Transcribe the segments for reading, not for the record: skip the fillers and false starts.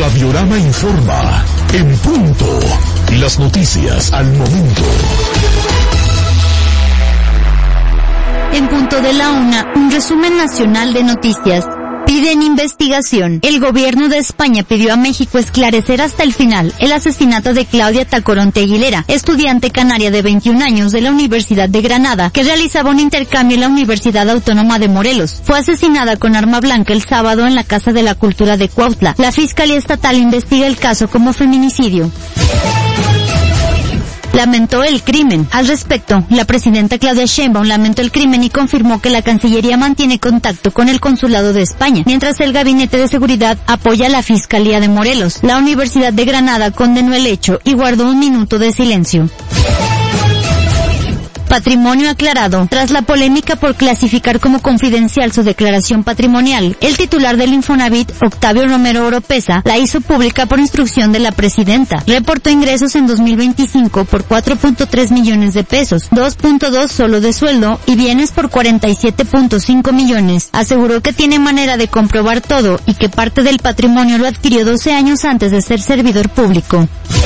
Radiorama informa en punto. Las noticias al momento. En punto de la 1, un resumen nacional de noticias. Piden investigación. El gobierno de España pidió a México esclarecer hasta el final el asesinato de Claudia Tacoronte Aguilera, estudiante canaria de 21 años de la Universidad de Granada, que realizaba un intercambio en la Universidad Autónoma de Morelos. Fue asesinada con arma blanca el sábado en la Casa de la Cultura de Cuautla. La Fiscalía Estatal investiga el caso como feminicidio. Lamentó el crimen. Al respecto, la presidenta Claudia Sheinbaum lamentó el crimen y confirmó que la Cancillería mantiene contacto con el Consulado de España, mientras el Gabinete de Seguridad apoya a la Fiscalía de Morelos. La Universidad de Granada condenó el hecho y guardó un minuto de silencio. Patrimonio aclarado. Tras la polémica por clasificar como confidencial su declaración patrimonial, el titular del Infonavit, Octavio Romero Oropesa, la hizo pública por instrucción de la presidenta. Reportó ingresos en 2025 por 4.3 millones de pesos, 2.2 solo de sueldo y bienes por 47.5 millones. Aseguró que tiene manera de comprobar todo y que parte del patrimonio lo adquirió 12 años antes de ser servidor público.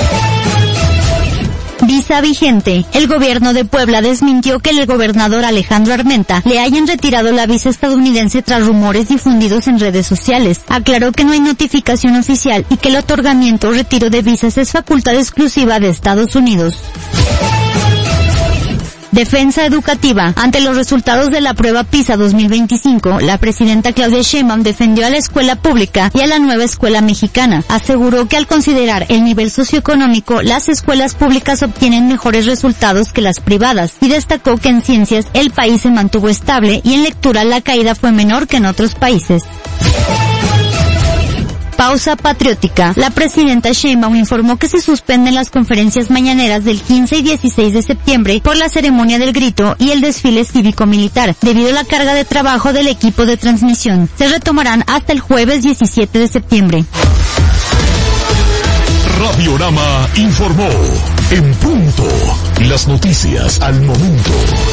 Visa vigente. El gobierno de Puebla desmintió que el gobernador Alejandro Armenta le hayan retirado la visa estadounidense tras rumores difundidos en redes sociales. Aclaró que no hay notificación oficial y que el otorgamiento o retiro de visas es facultad exclusiva de Estados Unidos. Defensa educativa. Ante los resultados de la prueba PISA 2025, la presidenta Claudia Sheinbaum defendió a la escuela pública y a la nueva escuela mexicana. Aseguró que al considerar el nivel socioeconómico, las escuelas públicas obtienen mejores resultados que las privadas, y destacó que en ciencias el país se mantuvo estable y en lectura la caída fue menor que en otros países. Pausa patriótica. La presidenta Sheinbaum informó que se suspenden las conferencias mañaneras del 15 y 16 de septiembre por la ceremonia del grito y el desfile cívico-militar, debido a la carga de trabajo del equipo de transmisión. Se retomarán hasta el jueves 17 de septiembre. Radiorama informó en punto. Las noticias al momento.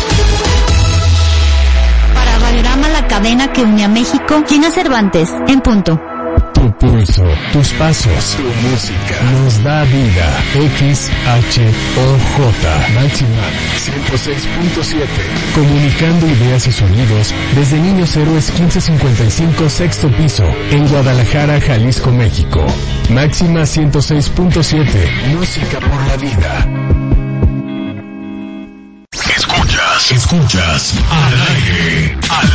Para Radiorama, la cadena que une a México, Gina Cervantes, en punto. Tu pulso, tus pasos, tu música nos da vida. XHOJ Máxima 106.7. Comunicando ideas y sonidos desde Niños Héroes 1555 sexto piso en Guadalajara, Jalisco, México. Máxima 106.7. Música por la vida. Escuchas al aire.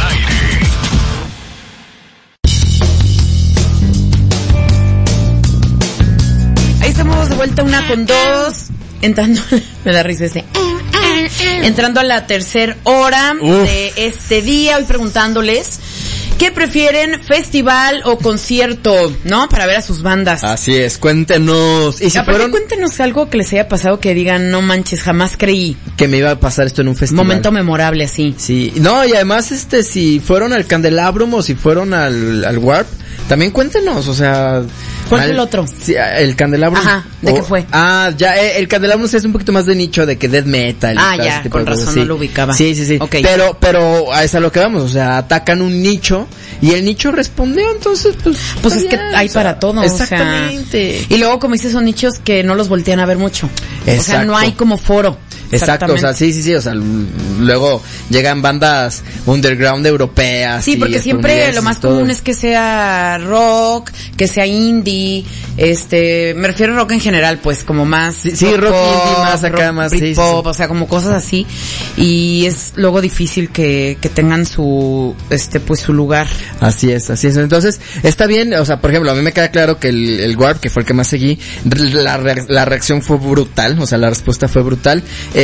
Estamos de vuelta 1:02, entrando, me da risa ese, entrando a la tercera hora de este día, hoy preguntándoles, ¿qué prefieren, festival o concierto, no? Para ver a sus bandas. Así es, cuéntenos. Y si fueron... Cuéntenos algo que les haya pasado que digan, no manches, jamás creí que me iba a pasar esto en un festival. Momento memorable, así. Sí, no, y además si fueron al Candelabrum o si fueron al Warp, también cuéntenos, o sea... ¿Cuál es el otro? Sí, el Candelabrum. Ajá, ¿de qué fue? Ya, el Candelabrum es un poquito más de nicho, de que death metal. Ah, ya, con razón no lo ubicaba. Sí. Okay. Pero a eso a lo que vamos, o sea, atacan un nicho y el nicho respondió, entonces pues es que hay para todo. Exactamente. O sea, y luego, como dices, son nichos que no los voltean a ver mucho. Exacto. O sea, no hay como foro. Exacto, o sea, sí, o sea, luego llegan bandas underground europeas. Sí, porque siempre lo más común es que sea rock, que sea indie, me refiero a rock en general, pues, como más... Sí, rock indie, más acá, más... Pop, o sea, como cosas así, y es luego difícil que tengan su, pues, su lugar. Así es, entonces, está bien, o sea, por ejemplo, a mí me queda claro que el Warp, que fue el que más seguí, la reacción fue brutal, o sea, la respuesta fue brutal,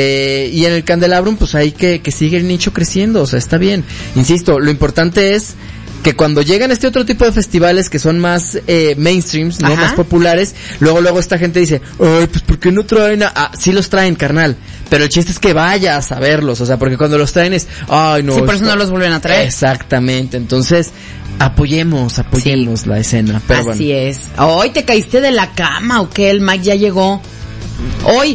y en el Candelabrum, pues ahí que sigue el nicho creciendo, o sea, está bien. Insisto, lo importante es que cuando llegan este otro tipo de festivales que son más mainstreams, ¿no? Más populares, luego esta gente dice, ay, pues ¿por qué no traen sí los traen, carnal, pero el chiste es que vayas a verlos, o sea, porque cuando los traen es, ay, no. Sí, por eso no los vuelven a traer. Exactamente, entonces, apoyemos sí. La escena, pero así es. Hoy te caíste de la cama, ¿o qué? El Mike ya llegó. Hoy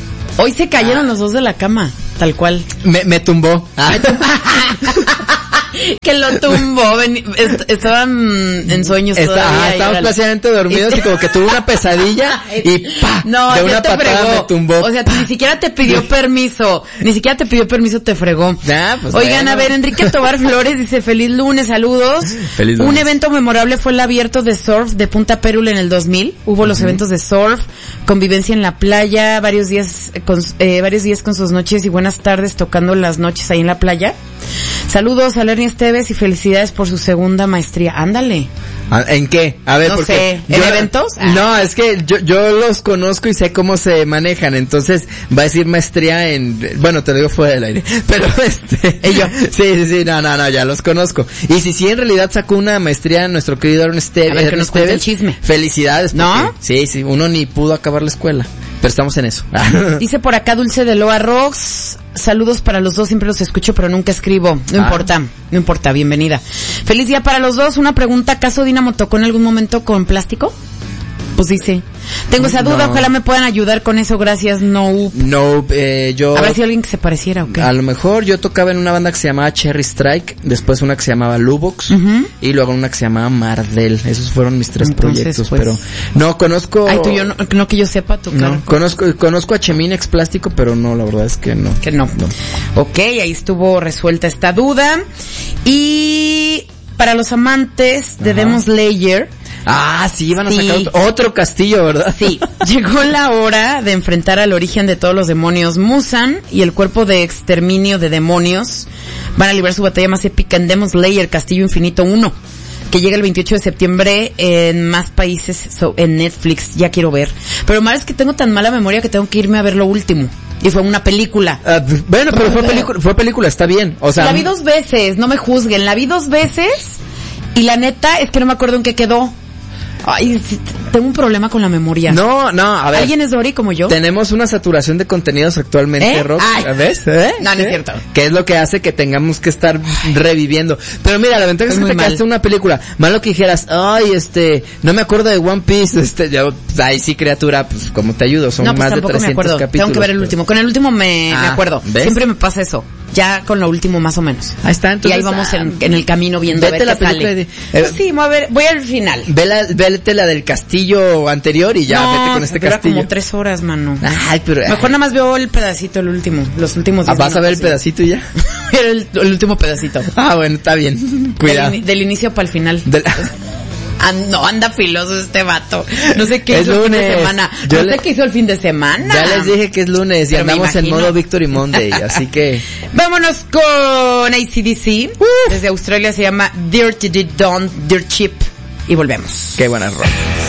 se cayeron los dos de la cama, tal cual. Me tumbó. Que lo tumbó. Estaban en sueños todavía. Estábamos plácidamente dormidos y como que tuvo una pesadilla y ¡pa! No, de una patada fregó. me tumbó. O sea, ni siquiera te pidió permiso. Ni siquiera te pidió permiso, te fregó. Ya, pues Oigan, bueno. a ver, Enrique Tobar Flores dice, feliz lunes, saludos. Feliz lunes. Un evento memorable fue el abierto de surf de Punta Perula en el 2000. Hubo los eventos de surf, convivencia en la playa, varios días con sus noches y buenas tardes tocando las noches ahí en la playa. Saludos a Lerny Esteves y felicidades por su segunda maestría. Ándale. ¿En qué? A ver, No porque sé, ¿en eventos? No, es que yo los conozco y sé cómo se manejan, entonces va a decir maestría bueno, te lo digo fuera del aire, pero Ello. Sí, no, ya los conozco. Y si en realidad sacó una maestría nuestro querido Ernest Esteves. A ver, que nos cuente el chisme. Felicidades. ¿No? Sí, uno ni pudo acabar la escuela, pero estamos en eso. Dice por acá Dulce de Loa Rocks, saludos para los dos, siempre los escucho pero nunca escribo. No importa, bienvenida. Feliz día para los dos. Una pregunta, ¿acaso Dynamo tocó en algún momento con plástico? Pues dice, tengo esa duda, No. ojalá me puedan ayudar con eso, gracias, no. Yo... A ver si alguien que se pareciera o qué. A lo mejor yo tocaba en una banda que se llamaba Cherry Strike, después una que se llamaba Lubox, y luego una que se llamaba Mardel. Esos fueron mis tres Entonces, proyectos, pues, pero no conozco... Ay, tú yo no que yo sepa tocar. No, conozco a Cheminex Plástico, pero no, la verdad es que no. Que no. Ok, ahí estuvo resuelta esta duda. Y para los amantes de Demon Slayer, Ah, sí, iban a Sí. sacar otro castillo, ¿verdad? sí, llegó la hora de enfrentar al origen de todos los demonios. Musan y el cuerpo de exterminio de demonios van a librar su batalla más épica en Demon Slayer Castillo Infinito 1, que llega el 28 de septiembre en más países en Netflix. Ya quiero ver. Pero mal es que tengo tan mala memoria que tengo que irme a ver lo último. Y fue una película. Bueno, pero fue película, está bien. O sea, La vi 2 veces, no me juzguen. La vi 2 veces y la neta es que no me acuerdo en qué quedó. Ay, sí, tengo un problema con la memoria. No, a ver. ¿Alguien es Dory como yo? Tenemos una saturación de contenidos actualmente, Rox. Ay. ¿Ves? No es cierto. Que es lo que hace que tengamos que estar reviviendo. Pero mira, la ventaja es que muy te quedaste mal. una película. Malo que dijeras, ay, no me acuerdo de One Piece, ay, sí, criatura, pues, como te ayudo, son No, pues más de tampoco 300 me acuerdo. capítulos. Tengo que ver el pero- último. Con el último me acuerdo. ¿ves? Siempre me pasa eso. Ya con lo último más o menos. Ahí está, entonces. Y ahí vamos en el camino viendo a vete ver la qué película sale. de- Pues sí, voy al final. Vete la del castillo anterior y ya, no, vete con este dura castillo. como 3 horas, mano. Ay, pero... Mejor nada más veo el pedacito, el último. Los últimos 10 ¿Vas a ver el minutos, pedacito y ya? sí. el último pedacito. Bueno, está bien. Cuidado. Del inicio para el final. No, anda filoso este vato. No sé qué Es hizo el fin de lunes. semana. Yo No sé qué hizo el fin de semana. Ya les dije que es lunes y Pero me andamos en imagino. modo Victory Monday, así que... Vámonos con AC/DC. Desde Australia se llama Dirty Don't Dirt Cheap. Y volvemos. Qué buenas rolas.